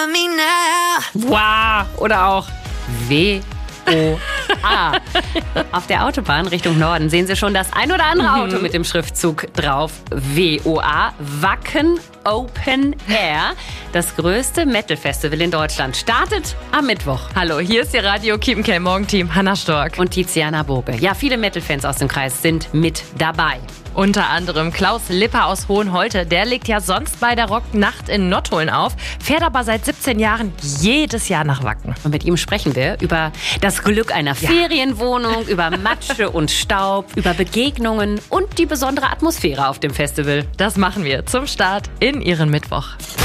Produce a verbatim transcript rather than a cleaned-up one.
Wow. Oder auch W O A. Auf der Autobahn Richtung Norden sehen Sie schon das ein oder andere Auto mit dem Schriftzug drauf. W O A. Wacken Open Air. Das größte Metal-Festival in Deutschland startet am Mittwoch. Hallo, hier ist Ihr Radio Kiepenkerl Morgenteam Hanna Stork und Tiziana Boge. Ja, viele Metal-Fans aus dem Kreis sind mit dabei. Unter anderem Klaus Lipper aus Hohenholte. Der legt ja sonst bei der Rocknacht in Nottuln auf, fährt aber seit siebzehn Jahren jedes Jahr nach Wacken. Und mit ihm sprechen wir über das Glück einer ja. Ferienwohnung, über Matsche und Staub, über Begegnungen und die besondere Atmosphäre auf dem Festival. Das machen wir zum Start in Ihren Mittwoch.